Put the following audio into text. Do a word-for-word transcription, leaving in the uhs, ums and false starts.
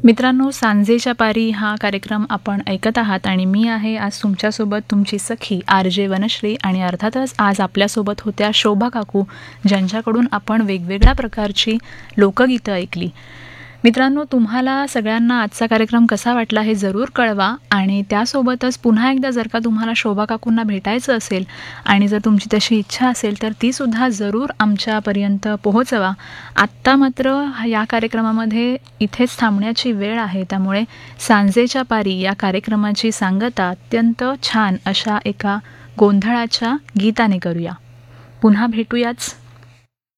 मित्रांनो, सांजेच्या पारी हा कार्यक्रम आपण ऐकत आहात आणि मी आहे आज तुमच्यासोबत तुमची सखी आर जे वनश्री. आणि अर्थातच आज आपल्यासोबत होत्या शोभा काकू, ज्यांच्याकडून आपण वेगवेगळ्या प्रकारची लोकगीतं ऐकली. मित्रांनो, तुम्हाला सगळ्यांना आजचा कार्यक्रम कसा वाटला हे जरूर कळवा. आणि त्यासोबतच पुन्हा एकदा जर का तुम्हाला शोभा काकूंना भेटायचं असेल आणि जर तुमची तशी इच्छा असेल तर तीसुद्धा जरूर आमच्यापर्यंत पोहोचवा. आत्ता मात्र या कार्यक्रमामध्ये इथेच थांबण्याची वेळ आहे, त्यामुळे सांजेच्या पारी या कार्यक्रमाची सांगता अत्यंत छान अशा एका गोंधळाच्या गीताने करूया. पुन्हा भेटूयाच.